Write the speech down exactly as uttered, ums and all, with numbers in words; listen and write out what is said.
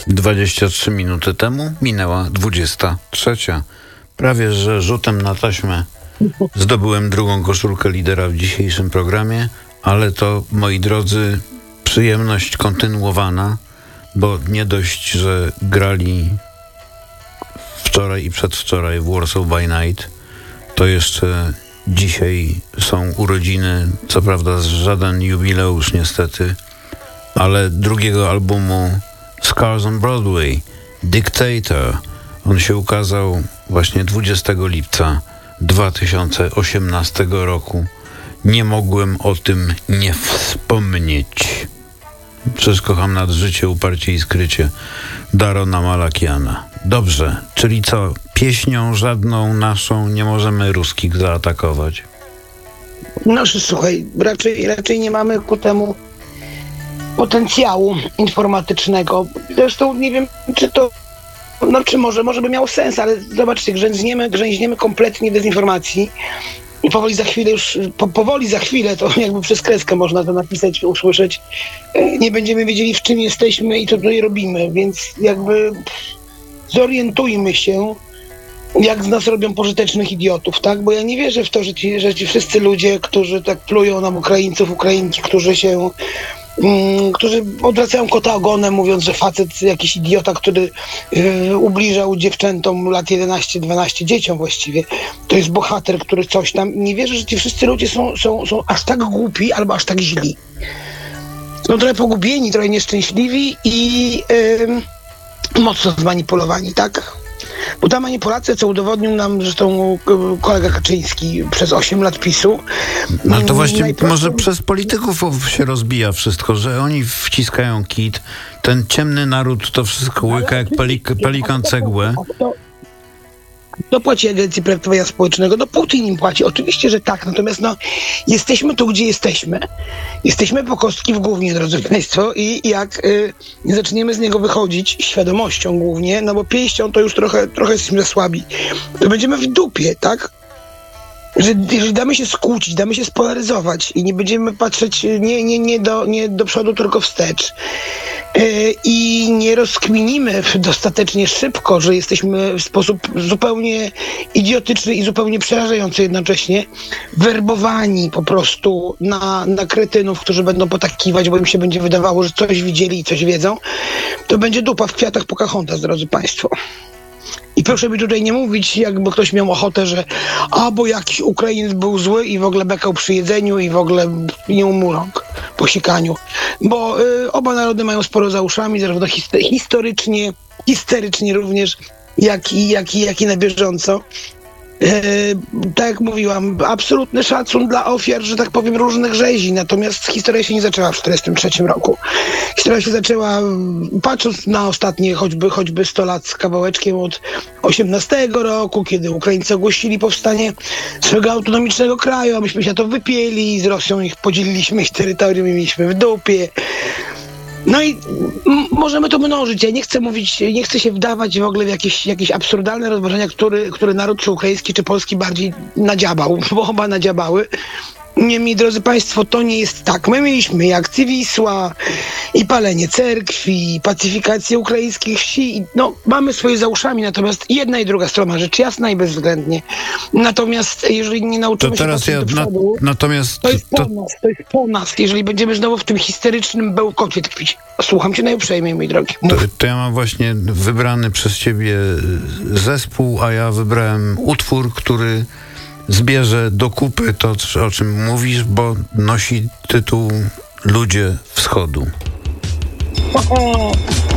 dwadzieścia trzy minuty temu minęła dwudziesta trzecia. Prawie że rzutem na taśmę zdobyłem drugą koszulkę lidera w dzisiejszym programie, ale to, moi drodzy, przyjemność kontynuowana, bo nie dość, że grali wczoraj i przedwczoraj w Warsaw by Night, to jeszcze dzisiaj są urodziny, co prawda żaden jubileusz niestety, ale drugiego albumu Scars on Broadway, Dictator. On się ukazał właśnie dwudziestego lipca dwa tysiące osiemnastego roku. Nie mogłem o tym nie wspomnieć. Przecież kocham nad życie, uparcie i skrycie Darona Malakiana. Dobrze, czyli co? Pieśnią żadną naszą nie możemy ruskich zaatakować? No słuchaj, raczej, raczej nie mamy ku temu potencjału informatycznego. Zresztą nie wiem, czy to, no czy może, może by miało sens, ale zobaczcie, grzęźniemy, grzęźniemy kompletnie w dezinformacji i powoli za chwilę już, po, powoli za chwilę, to jakby przez kreskę można to napisać, usłyszeć, nie będziemy wiedzieli, w czym jesteśmy i co tutaj robimy, więc jakby zorientujmy się, jak z nas robią pożytecznych idiotów, tak? Bo ja nie wierzę w to, że ci, że ci wszyscy ludzie, którzy tak plują nam Ukraińców, Ukrainki, którzy się Mm, którzy odwracają kota ogonem, mówiąc, że facet, jakiś idiota, który yy, ubliżał dziewczętom lat jedenaście dwanaście, dzieciom właściwie, to jest bohater, który coś tam. Nie wierzę, że ci wszyscy ludzie są, są, są aż tak głupi albo aż tak źli. Są trochę pogubieni, trochę nieszczęśliwi i yy, mocno zmanipulowani, tak? Bo ta manipulacja, co udowodnił nam zresztą kolega Kaczyński przez osiem lat PiSu. No to właśnie najprościej... może przez polityków się rozbija wszystko, że oni wciskają kit, ten ciemny naród to wszystko łyka jak pelik- pelikan cegłę. Kto płaci Agencji Projektowania Społecznego? No Putin im płaci. Oczywiście, że tak. Natomiast no, jesteśmy tu, gdzie jesteśmy. Jesteśmy po kostki w gównie, drodzy Państwo. I jak y, nie zaczniemy z niego wychodzić, świadomością głównie, no bo pięścią to już trochę, trochę jesteśmy za słabi, to będziemy w dupie, tak? Że jeżeli damy się skłócić, damy się spolaryzować i nie będziemy patrzeć nie, nie, nie, do, nie do przodu, tylko wstecz yy, i nie rozkminimy dostatecznie szybko, że jesteśmy w sposób zupełnie idiotyczny i zupełnie przerażający jednocześnie werbowani po prostu na, na kretynów, którzy będą potakiwać, bo im się będzie wydawało, że coś widzieli i coś wiedzą, to będzie dupa w kwiatach Pocahontas, drodzy Państwo. I proszę mi tutaj nie mówić, jakby ktoś miał ochotę, że a, bo jakiś Ukrainiec był zły i w ogóle bekał przy jedzeniu i w ogóle nie umył rąk po sikaniu. Bo y, oba narody mają sporo za uszami, zarówno hist- historycznie, histerycznie również, jak i, jak i, jak i na bieżąco. E, tak jak mówiłam, absolutny szacun dla ofiar, że tak powiem, różnych rzezi, natomiast historia się nie zaczęła w tysiąc dziewięćset czterdziestym trzecim roku. Historia się zaczęła, patrząc na ostatnie choćby, choćby sto lat z kawałeczkiem od osiemnastego roku, kiedy Ukraińcy ogłosili powstanie swego autonomicznego kraju, a myśmy się to wypieli, z Rosją ich podzieliliśmy, ich terytorium i mieliśmy w dupie. No i m- możemy to mnożyć. Ja nie chcę mówić, nie chcę się wdawać w ogóle w jakieś, jakieś absurdalne rozważania, który, który naród, czy ukraiński, czy polski bardziej nadziabał, bo oba nadziabały. Niemniej, drodzy Państwo, to nie jest tak. My mieliśmy i akcję Wisła, i palenie cerkwi, i pacyfikację ukraińskich wsi. I no, mamy swoje za uszami, natomiast jedna i druga strona, rzecz jasna i bezwzględnie. Natomiast jeżeli nie nauczymy to teraz się ja, do przodu, na, natomiast to jest po to... nas, to jest po nas. Jeżeli będziemy znowu w tym histerycznym bełkocie tkwić. Słucham Cię najuprzejmiej, mój drogi. To, to ja mam właśnie wybrany przez Ciebie zespół, a ja wybrałem utwór, który zbierze do kupy to, o czym mówisz, bo nosi tytuł Ludzie Wschodu.